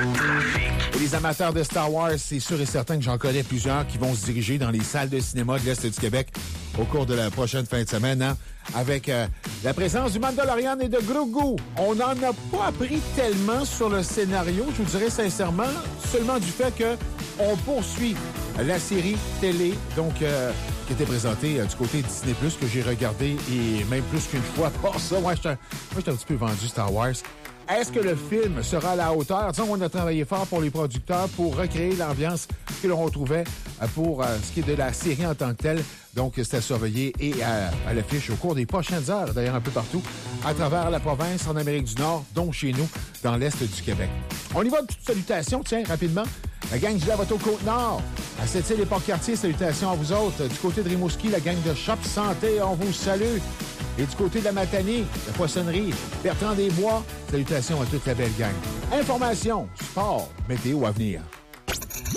Et les amateurs de Star Wars, c'est sûr et certain que j'en connais plusieurs qui vont se diriger dans les salles de cinéma de l'Est du Québec au cours de la prochaine fin de semaine, hein, avec la présence du Mandalorian et de Grogu. On n'en a pas appris tellement sur le scénario, je vous dirais sincèrement, seulement du fait que on poursuit la série télé, donc qui était présentée du côté de Disney+, que j'ai regardé, et même plus qu'une fois. Oh, ça, moi, j'étais un petit peu vendu Star Wars. Est-ce que le film sera à la hauteur? Disons qu'on a travaillé fort pour les producteurs pour recréer l'ambiance que l'on retrouvait pour ce qui est de la série en tant que telle. Donc, c'est à surveiller et à l'affiche au cours des prochaines heures, d'ailleurs un peu partout, à travers la province, en Amérique du Nord, dont chez nous, dans l'Est du Québec. On y va de toutes salutations, tiens, rapidement. La gang du Lavoto Côte-Nord, à Sept-Îles et Port-Cartier, salutations à vous autres. Du côté de Rimouski, la gang de Shop Santé, on vous salue. Et du côté de la Matanie, la poissonnerie, Bertrand Desbois, salutations à toute la belle gang. Information, sport, météo à venir.